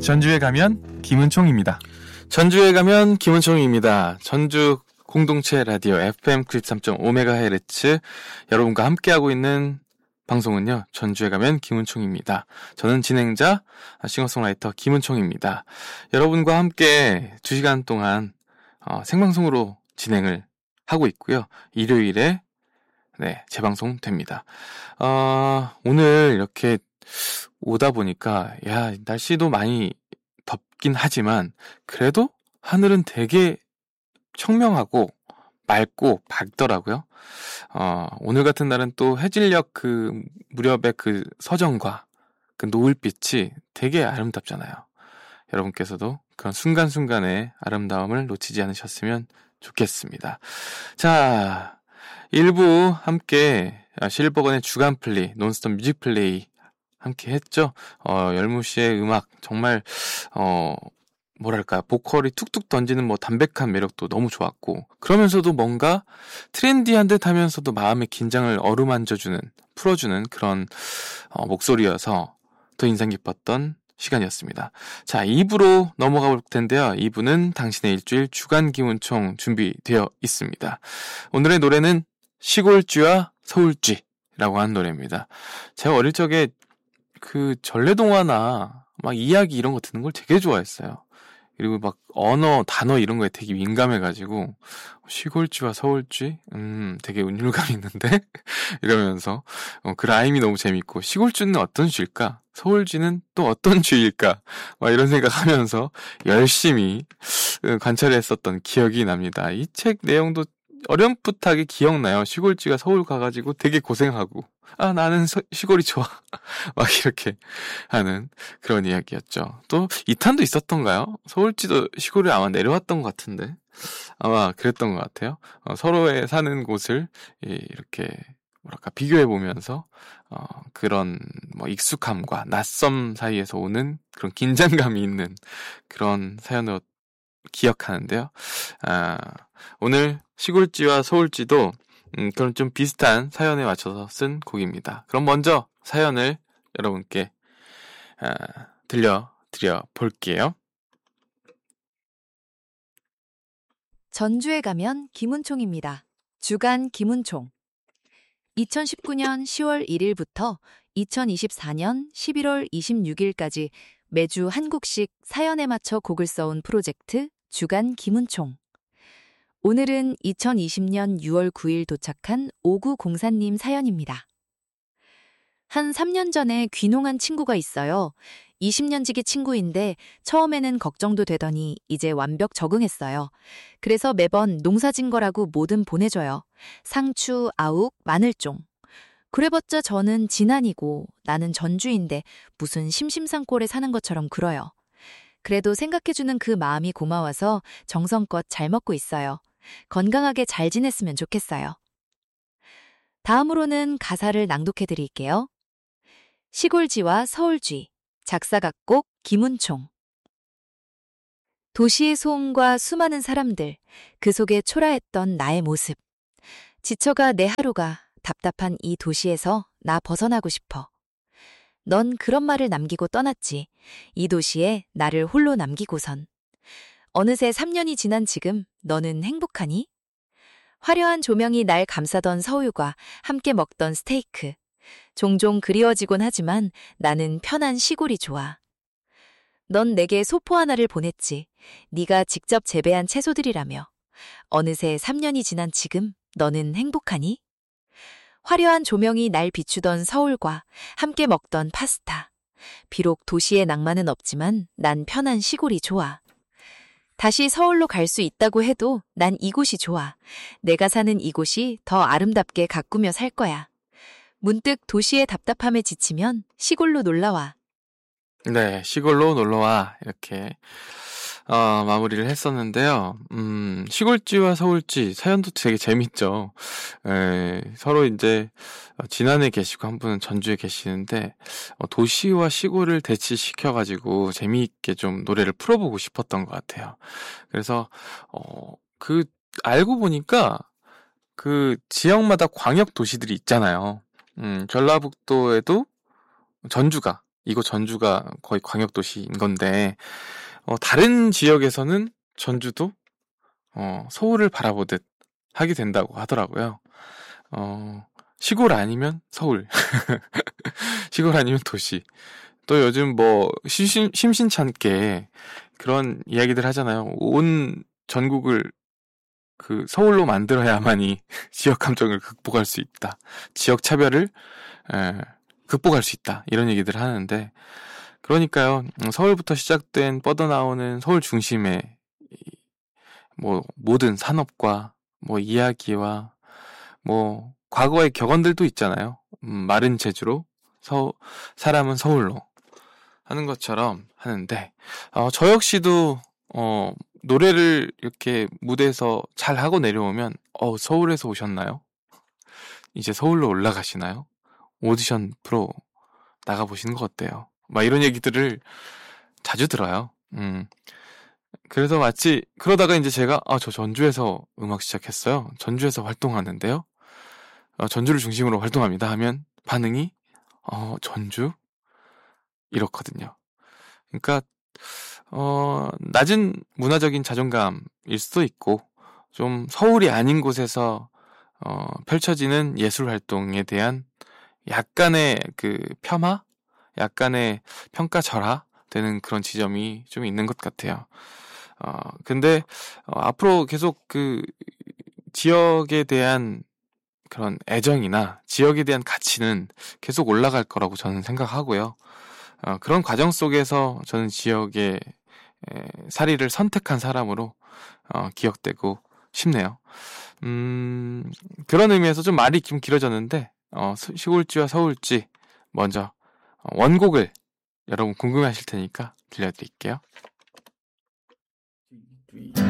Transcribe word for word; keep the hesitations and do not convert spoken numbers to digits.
전주에 가면 김은총입니다. 전주에 가면 김은총입니다. 전주 공동체 라디오 에프엠 구십삼 점 오 메가헤르츠 여러분과 함께하고 있는 방송은요, 전주에 가면 김은총입니다. 저는 진행자 싱어송라이터 김은총입니다. 여러분과 함께 두 시간 동안 어, 생방송으로 진행을 하고 있고요. 일요일에 네, 재방송 됩니다. 어, 오늘 이렇게 오다 보니까 야, 날씨도 많이 덥긴 하지만 그래도 하늘은 되게 청명하고 맑고 밝더라고요. 어, 오늘 같은 날은 또 해질녘 그 무렵의 그 서정과 그 노을빛이 되게 아름답잖아요. 여러분께서도 그런 순간순간의 아름다움을 놓치지 않으셨으면 좋겠습니다. 자, 일 부 함께 실버건의 주간 플레이, 논스톱 뮤직 플레이 함께 했죠. 어, 열무씨의 음악 정말 어 뭐랄까 보컬이 툭툭 던지는 뭐 담백한 매력도 너무 좋았고, 그러면서도 뭔가 트렌디한 듯 하면서도 마음의 긴장을 어루만져주는, 풀어주는 그런 어, 목소리여서 더 인상 깊었던 시간이었습니다. 자, 이 부로 넘어가 볼 텐데요. 이 부는 당신의 일주일 주간 기운총 준비되어 있습니다. 오늘의 노래는 시골쥐와 서울쥐라고 하는 노래입니다. 제가 어릴 적에 그 전래동화나 막 이야기 이런 거 듣는 걸 되게 좋아했어요. 그리고 막 언어, 단어 이런 거에 되게 민감해가지고 시골쥐와 서울쥐? 음, 되게 운율감 있는데? 이러면서 어, 그 라임이 너무 재밌고, 시골쥐는 어떤 쥐일까? 서울쥐는 또 어떤 쥐일까? 막 이런 생각하면서 열심히 관찰했었던 기억이 납니다. 이 책 내용도 어렴풋하게 기억나요. 시골쥐가 서울 가가지고 되게 고생하고, 아, 나는 서, 시골이 좋아. 막 이렇게 하는 그런 이야기였죠. 또 이 탄도 있었던가요? 서울쥐도 시골에 아마 내려왔던 것 같은데, 아마 그랬던 것 같아요. 어, 서로의 사는 곳을 이렇게 뭐랄까 비교해보면서 어, 그런 뭐 익숙함과 낯섦 사이에서 오는 그런 긴장감이 있는 그런 사연으로 기억하는데요. 아, 오늘 시골쥐와 서울쥐도 음, 그런 좀 비슷한 사연에 맞춰서 쓴 곡입니다. 그럼 먼저 사연을 여러분께 아, 들려드려 볼게요. 전주에 가면 김은총입니다. 주간 김은총. 이천십구 년 시월 일일부터 이천이십사 년 십일월 이십육일까지 매주 한 곡씩 사연에 맞춰 곡을 써온 프로젝트 주간 김은총. 오늘은 이천이십 년 유월 구일 도착한 오구공사님 사연입니다. 한 삼 년 전에 귀농한 친구가 있어요. 이십 년 지기 친구인데 처음에는 걱정도 되더니 이제 완벽 적응했어요. 그래서 매번 농사진 거라고 뭐든 보내줘요. 상추, 아욱, 마늘종. 그래봤자 저는 진안이고 나는 전주인데 무슨 심심산골에 사는 것처럼 굴어요. 그래도 생각해주는 그 마음이 고마워서 정성껏 잘 먹고 있어요. 건강하게 잘 지냈으면 좋겠어요. 다음으로는 가사를 낭독해드릴게요. 시골쥐와 서울쥐, 작사각곡 김은총. 도시의 소음과 수많은 사람들, 그 속에 초라했던 나의 모습. 지쳐가 내 하루가 답답한 이 도시에서 나 벗어나고 싶어. 넌 그런 말을 남기고 떠났지. 이 도시에 나를 홀로 남기고선. 어느새 삼 년이 지난 지금 너는 행복하니? 화려한 조명이 날 감싸던 서울과 함께 먹던 스테이크. 종종 그리워지곤 하지만 나는 편한 시골이 좋아. 넌 내게 소포 하나를 보냈지. 네가 직접 재배한 채소들이라며. 어느새 삼 년이 지난 지금 너는 행복하니? 화려한 조명이 날 비추던 서울과 함께 먹던 파스타. 비록 도시의 낭만은 없지만 난 편한 시골이 좋아. 다시 서울로 갈 수 있다고 해도 난 이곳이 좋아. 내가 사는 이곳이 더 아름답게 가꾸며 살 거야. 문득 도시의 답답함에 지치면 시골로 놀러와. 네, 시골로 놀러와. 이렇게 어, 마무리를 했었는데요. 음, 시골쥐와 서울쥐 사연도 되게 재밌죠. 에, 서로 이제 진안에 계시고 한 분은 전주에 계시는데 어, 도시와 시골을 대치시켜가지고 재미있게 좀 노래를 풀어보고 싶었던 것 같아요. 그래서 어, 그 알고 보니까 그 지역마다 광역 도시들이 있잖아요. 음, 전라북도에도 전주가 이곳 전주가 거의 광역도시인 건데, 어, 다른 지역에서는 전주도 어, 서울을 바라보듯 하게 된다고 하더라고요. 어, 시골 아니면 서울, 시골 아니면 도시. 또 요즘 뭐 심심, 심심찮게 그런 이야기들 하잖아요. 온 전국을 그 서울로 만들어야만이 지역 감정을 극복할 수 있다. 지역 차별을 에, 극복할 수 있다. 이런 얘기들 하는데, 그러니까요. 서울부터 시작된 뻗어나오는 서울 중심의 뭐 모든 산업과 뭐 이야기와 뭐 과거의 격언들도 있잖아요. 음, 마른 제주로 서 사람은 서울로 하는 것처럼 하는데, 어, 저 역시도 어, 노래를 이렇게 무대에서 잘 하고 내려오면 어, 서울에서 오셨나요? 이제 서울로 올라가시나요? 오디션 프로 나가보시는 거 어때요? 막 이런 얘기들을 자주 들어요. 음. 그래서 마치 그러다가 이제 제가 아, 저 전주에서 음악 시작했어요. 전주에서 활동하는데요. 어, 전주를 중심으로 활동합니다 하면 반응이 어, 전주? 이렇거든요. 그러니까 어, 낮은 문화적인 자존감일 수도 있고, 좀 서울이 아닌 곳에서 어, 펼쳐지는 예술 활동에 대한 약간의 그 폄하? 약간의 평가절하 되는 그런 지점이 좀 있는 것 같아요. 어, 근데 어, 앞으로 계속 그 지역에 대한 그런 애정이나 지역에 대한 가치는 계속 올라갈 거라고 저는 생각하고요. 어, 그런 과정 속에서 저는 지역의 에, 사리를 선택한 사람으로 어, 기억되고 싶네요. 음, 그런 의미에서 좀 말이 좀 길어졌는데, 어, 서- 시골지와 서울지 먼저 어, 원곡을 여러분 궁금해하실 테니까 들려드릴게요.